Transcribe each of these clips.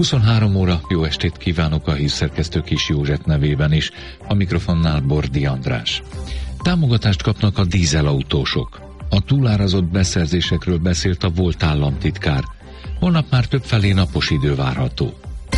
23 óra, jó estét kívánok a hírszerkesztő Kis József nevében is, a mikrofonnál Bordi András. Támogatást kapnak a dízelautósok. A túlárazott beszerzésekről beszélt a volt államtitkár. Holnap már többfelé napos idő várható.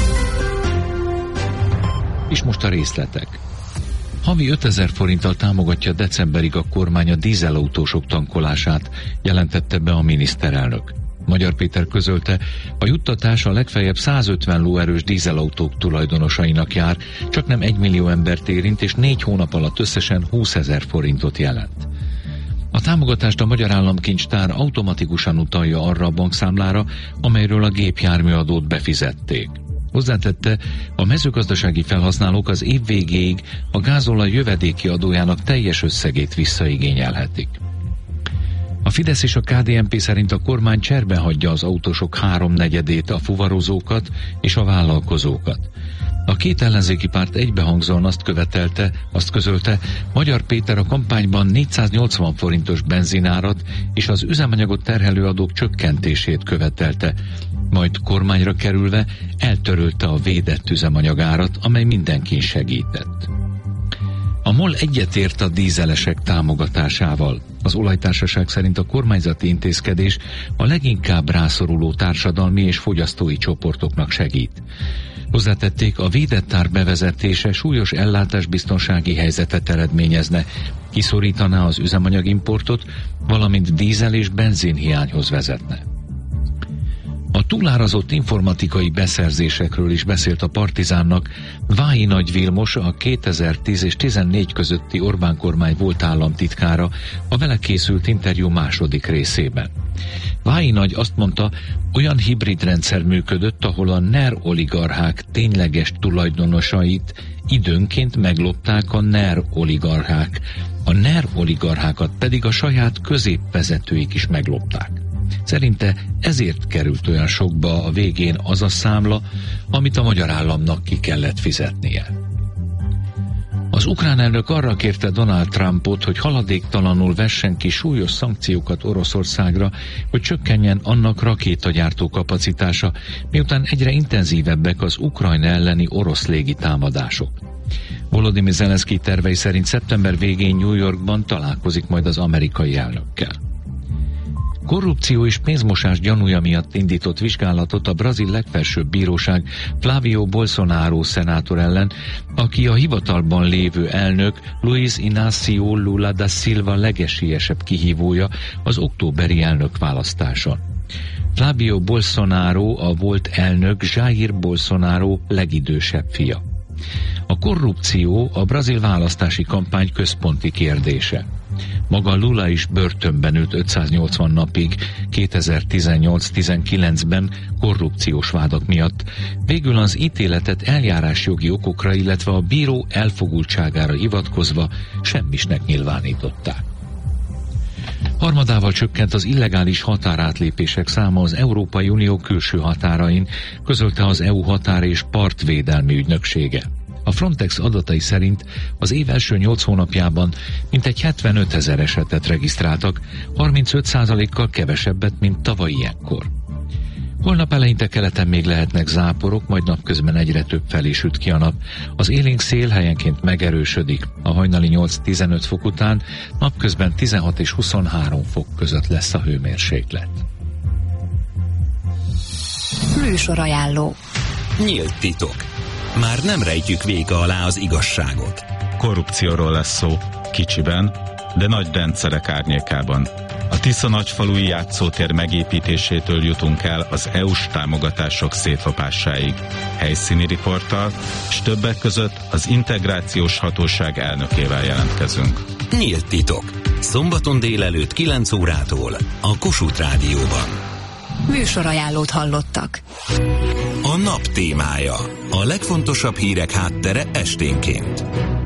És most a részletek. Havi 5000 forinttal támogatja decemberig a kormány a dízelautósok tankolását, jelentette be a miniszterelnök. Magyar Péter közölte, a juttatás a legfeljebb 150 lóerős dízelautók tulajdonosainak jár, csak nem 1 millió embert érint, és 4 hónap alatt összesen 20 000 forintot jelent. A támogatást a Magyar Államkincstár automatikusan utalja arra a bankszámlára, amelyről a gépjárműadót befizették. Hozzátette, a mezőgazdasági felhasználók az év végéig a gázolaj jövedéki adójának teljes összegét visszaigényelhetik. A Fidesz és a KDNP szerint a kormány cserben hagyja az autósok 3/4-ét, a fuvarozókat és a vállalkozókat. A két ellenzéki párt egybehangzóan azt közölte, Magyar Péter a kampányban 480 forintos benzinárat és az üzemanyagot terhelő adók csökkentését követelte, majd kormányra kerülve eltörölte a védett üzemanyagárat, amely mindenkin segített. A MOL egyetért a dízelesek támogatásával. Az olajtársaság szerint a kormányzati intézkedés a leginkább rászoruló társadalmi és fogyasztói csoportoknak segít. Hozzátették, a védett ár bevezetése súlyos ellátásbiztonsági helyzetet eredményezne, kiszorítaná az üzemanyagimportot, valamint dízel- és benzinhiányhoz vezetne. A túlárazott informatikai beszerzésekről is beszélt a Partizánnak Vályi Nagy Vilmos, a 2010 és 2014 közötti Orbán kormány volt államtitkára a vele készült interjú második részében. Vályi Nagy azt mondta, olyan hibrid rendszer működött, ahol a NER oligarchák tényleges tulajdonosait időnként meglopták a NER oligarchák, a NER oligarchákat pedig a saját középvezetőik is meglopták. Szerinte ezért került olyan sokba a végén az a számla, amit a magyar államnak ki kellett fizetnie. Az ukrán elnök arra kérte Donald Trumpot, hogy haladéktalanul vessen ki súlyos szankciókat Oroszországra, hogy csökkenjen annak rakétagyártó kapacitása, miután egyre intenzívebbek az Ukrajna elleni orosz légitámadások. Volodymyr Zelenszky tervei szerint szeptember végén New Yorkban találkozik majd az amerikai elnökkel. Korrupció és pénzmosás gyanúja miatt indított vizsgálatot a brazil legfelsőbb bíróság Flávio Bolsonaro szenátor ellen, aki a hivatalban lévő elnök Luiz Inácio Lula da Silva legesélyesebb kihívója az októberi elnökválasztáson. Flávio Bolsonaro a volt elnök Jair Bolsonaro legidősebb fia. A korrupció a brazil választási kampány központi kérdése. Maga Lula is börtönben ült 580 napig 2018-19-ben korrupciós vádak miatt. Végül az ítéletet eljárásjogi okokra, illetve a bíró elfogultságára hivatkozva semmisnek nyilvánították. Harmadával csökkent az illegális határátlépések száma az Európai Unió külső határain, közölte az EU határ- és partvédelmi ügynöksége. A Frontex adatai szerint az év első 8 hónapjában mintegy 75 000 esetet regisztráltak, 35%-kal kevesebbet, mint tavaly ilyenkor. Holnap eleinte keleten még lehetnek záporok, majd napközben egyre több felé süt ki a nap. Az élénk szél helyenként megerősödik. A hajnali 8-15 fok után napközben 16 és 23 fok között lesz a hőmérséklet. Műsorajánló. Nyílt titok. Már nem rejtjük véka alá az igazságot. Korrupcióról lesz szó, kicsiben, de nagy rendszerek árnyékában. A Tisza nagyfalui játszótér megépítésétől jutunk el az EU-s támogatások szétlopásáig. Helyszíni riporttal, és többek között az integrációs hatóság elnökével jelentkezünk. Nyílt titok. Szombaton délelőtt 9 órától a Kossuth Rádióban. Műsorajánlót hallottak. A nap témája. A legfontosabb hírek háttere esténként.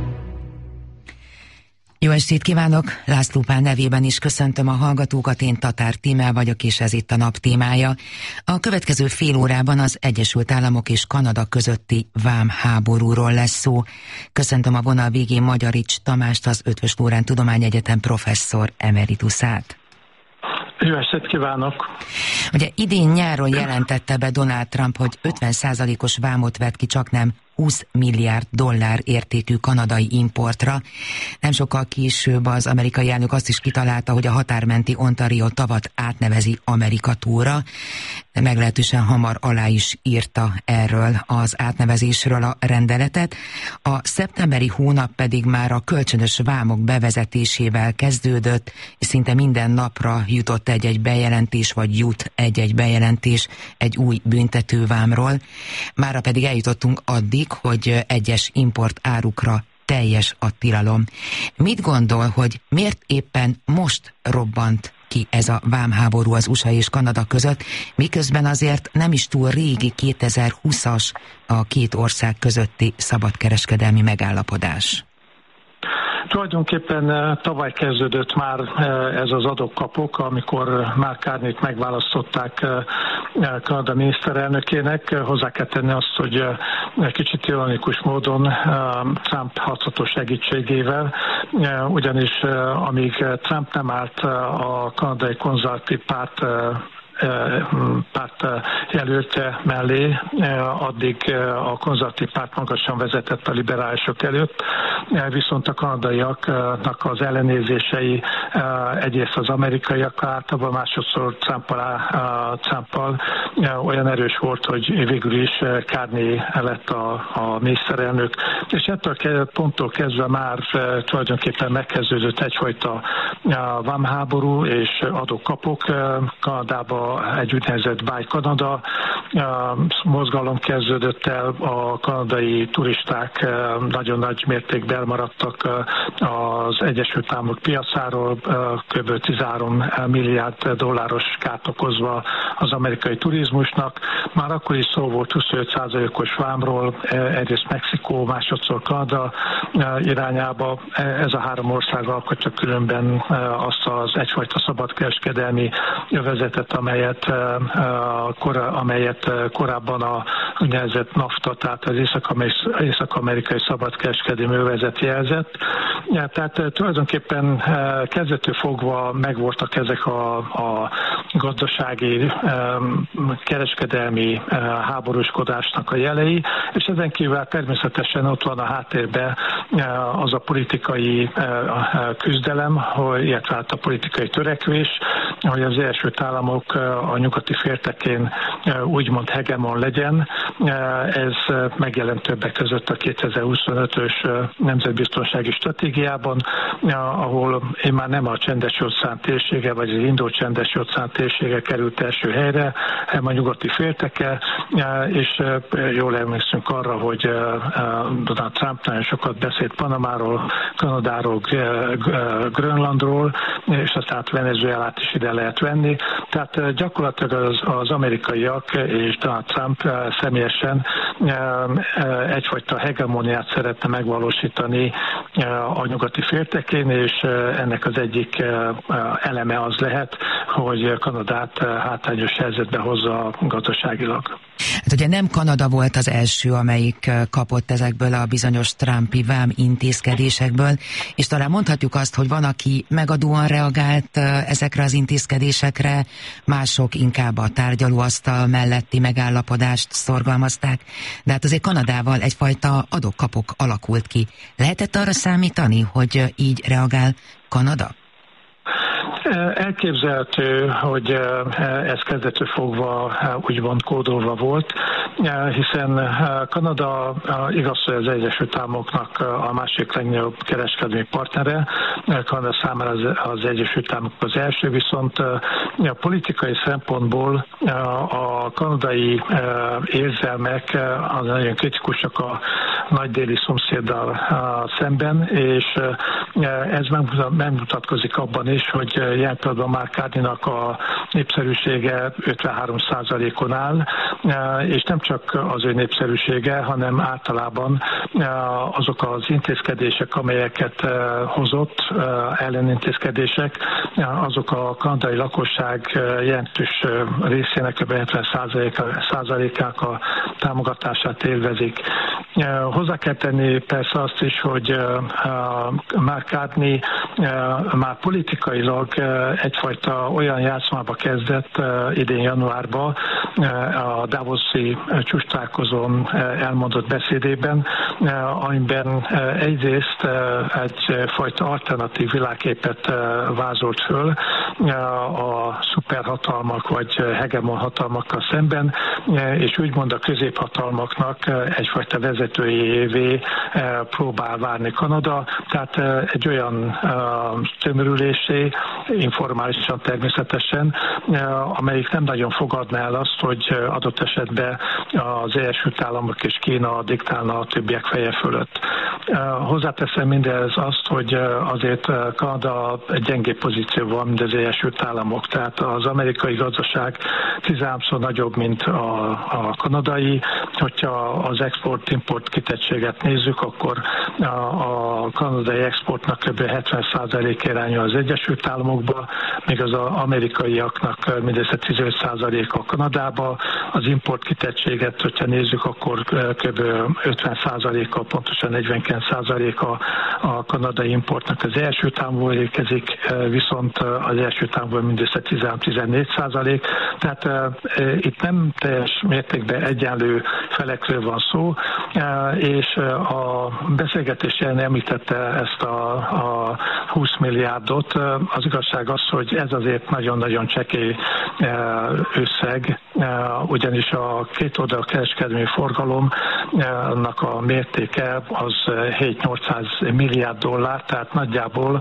Jó estét kívánok! László Pál nevében is köszöntöm a hallgatókat, én Tatár Tímea vagyok, és ez itt a nap témája. A következő fél órában az Egyesült Államok és Kanada közötti vámháborúról lesz szó. Köszöntöm a vonal végén Magyarics Tamást, az Eötvös Loránd Tudományegyetem professzor emeritusát. Jó estét kívánok! Ugye idén nyáron jelentette be Donald Trump, hogy 50%-os vámot vett ki csaknem 20 milliárd dollár értékű kanadai importra. Nem sokkal később az amerikai elnök azt is kitalálta, hogy a határmenti Ontario tavat átnevezi Amerika túra. Meglehetősen hamar alá is írta erről az átnevezésről a rendeletet. A szeptemberi hónap pedig már a kölcsönös vámok bevezetésével kezdődött, és szinte minden napra jutott egy-egy bejelentés, vagy jut egy-egy bejelentés egy új büntetővámról. Mára pedig eljutottunk addig, hogy egyes import árukra teljes a tilalom. Mit gondol, hogy miért éppen most robbant ki ez a vámháború az USA és Kanada között, miközben azért nem is túl régi 2020-as a két ország közötti szabadkereskedelmi megállapodás? Tulajdonképpen tavaly kezdődött már ez az adok-kapok, amikor Mark Carneyt megválasztották Kanada miniszterelnökének. Hozzá kell tenni azt, hogy kicsit ironikus módon Trump hatható segítségével, ugyanis amíg Trump nem állt a kanadai konzervatív párt jelöltje mellé, addig a konzervatív párt magasan vezetett a liberálisok előtt, viszont a kanadaiaknak az ellenérzései egyrészt az amerikaiak általában, másodszor Trumpal olyan erős volt, hogy végül is Carney lett a miniszterelnök, és ettől ponttól kezdve már tulajdonképpen megkezdődött egyfajta vámháború és adok-kapok. Kanadában egy úgynevezett Buy Canada mozgalom kezdődött el, a kanadai turisták nagyon nagy mértékben elmaradtak az Egyesült Államok piacáról, kb. 13 milliárd dolláros kárt okozva az amerikai turizmusnak. Már akkor is szó volt 25%-os vámról, egyrészt Mexikó, másodszor Kanada irányába. Ez a három ország alkotja különben azt az egyfajta szabadkereskedelmi övezetet, amelyet korábban a úgynevezett NAFTA, tehát az észak-amerikai szabadkereskedelmi övezet jelzett. Tehát tulajdonképpen kezdettől fogva megvoltak ezek a gazdasági, kereskedelmi háborúskodásnak a jelei, és ezen kívül természetesen ott van a háttérben az a politikai küzdelem, illetve a politikai törekvés, hogy az Egyesült Államok a nyugati féltekén úgymond hegemon legyen. Ez megjelent többek között a 2025-ös nemzetbiztonsági stratégiában, ahol én már nem a Csendes-óceán térsége, vagy az Indó-Csendes-óceán térsége került első helyre, hanem a nyugati félteke, és jól emlékszünk arra, hogy Donald Trump nagyon sokat beszélt Panamáról, Kanadáról, Grönlandról, és aztán Venezuelát is ide lehet venni. Tehát gyakorlatilag az amerikaiak és Donald Trump személyesen egyfajta hegemóniát szeretne megvalósítani a nyugati féltekén, és ennek az egyik eleme az lehet, hogy Kanadát hátrányos helyzetbe hozza gazdaságilag. Hát ugye nem Kanada volt az első, amelyik kapott ezekből a bizonyos Trumpi vám intézkedésekből, és talán mondhatjuk azt, hogy van, aki megadóan reagált ezekre az intézkedésekre, mások inkább a tárgyalóasztal melletti megállapodást szorgalmazták, de hát azért Kanadával egyfajta adok-kapok alakult ki. Lehetett arra számítani, hogy így reagál Kanada? Elképzelhető, hogy ez kezdettől fogva úgymond kódolva volt, hiszen Kanada igaz, hogy az Egyesült Államoknak a másik legnagyobb kereskedelmi partnere, Kanada számára az Egyesült Államok az első, viszont a politikai szempontból a kanadai érzelmek az nagyon kritikusak a nagy déli szomszéddal szemben, és ez megmutatkozik abban is, hogy jelen pillanatban Mark Carneynak a népszerűsége 53%-on áll, és nem csak az ő népszerűsége, hanem általában azok az intézkedések, amelyeket hozott, ellenintézkedések, azok a kanadai lakosság jelentős részének, kb. 70%-ának a támogatását élvezik. Hozzá kell tenni persze azt is, hogy Mark Carney már politikailag egyfajta olyan játszmába kezdett idén januárban a Davoszi csúcstalálkozón elmondott beszédében, amiben egyrészt egyfajta alternatív világképet vázolt föl a szuperhatalmak vagy hegemon hatalmakkal szemben, és úgymond a középhatalmaknak egyfajta vezetőjévé próbál válni Kanada, tehát egy olyan tömörülésé, informálisan természetesen, amelyik nem nagyon fogadná el azt, hogy adott esetben az Egyesült Államok és Kína diktálna a többiek feje fölött. Hozzáteszem mindez azt, hogy azért Kanada egy gyengébb pozícióban van, mint az Egyesült Államok, tehát az amerikai gazdaság 13-szor nagyobb, mint a kanadai. Hogyha az export-import kitettséget nézzük, akkor a kanadai exportnak kb. 70% irányul az Egyesült Államokba, míg az amerikaiaknak mindössze 15% Kanadába. Az import kitettséget, hogyha nézzük, akkor kb. 50%-a, pontosan 49% a kanadai importnak az Egyesült Államokból érkezik, viszont az Egyesült Államokból mindössze 13-14%. Tehát itt nem teljes mértékben egyenlő felekről van szó, és a beszélgetésén említette ezt a 20 milliárdot. Az igazság az, hogy ez azért nagyon-nagyon csekély összeg, ugyanis a kétoldalú kereskedelmi forgalomnak a mértéke az 7-800 milliárd dollár, tehát nagyjából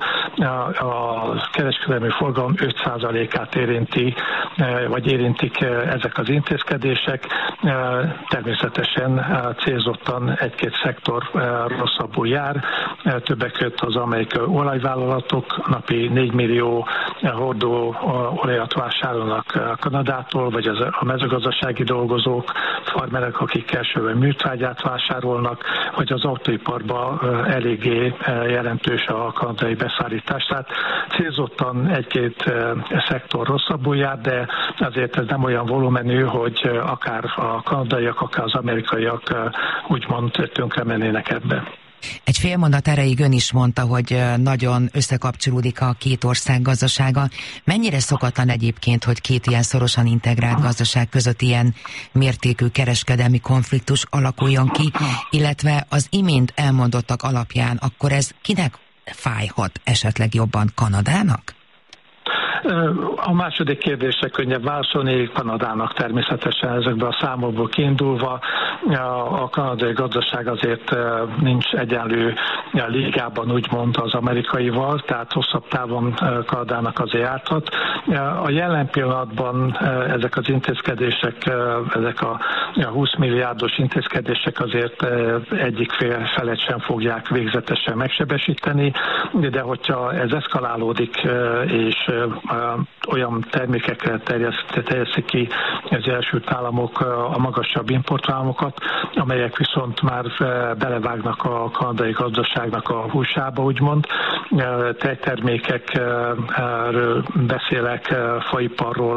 a kereskedelmi forgalom 5%-át érinti, vagy érintik ezek az intézkedések. Természetesen célzottan egy-két szektor rosszabbul jár. Többek között az amerikai olajvállalatok napi 4 millió hordó olajat vásárolnak Kanadától, vagy a mezőgazdasági dolgozók, farmerek, akik elsőben műtrágyát vásárolnak, vagy az autóiparban eléggé jelentős a kanadai beszállítás. Tehát célzottan egy-két szektor rosszabbul jár, de azért ez nem olyan volumenű, hogy akár a kanadaiak, akár az amerikaiak úgymond tönkre mennének ebbe. Egy fél mondat erejéig ön is mondta, hogy nagyon összekapcsolódik a két ország gazdasága. Mennyire szokatlan egyébként, hogy két ilyen szorosan integrált gazdaság között ilyen mértékű kereskedelmi konfliktus alakuljon ki, illetve az imént elmondottak alapján, akkor ez kinek fájhat esetleg jobban, Kanadának? A második kérdésre könnyebb válaszolni, Kanadának természetesen ezekből a számokból kiindulva. A kanadai gazdaság azért nincs egyenlő ligában úgymond az amerikaival, tehát hosszabb távon Kanadának azért árthat. A jelen pillanatban ezek az intézkedések, ezek a 20 milliárdos intézkedések azért egyik felet sem fogják végzetesen megsebesíteni, de hogyha ez eszkalálódik és olyan termékekre terjesztik ki az Egyesült Államok a magasabb importvámokat, amelyek viszont már belevágnak a kanadai gazdaságnak a húsába, úgymond. Tejtermékekről beszélek, faiparról,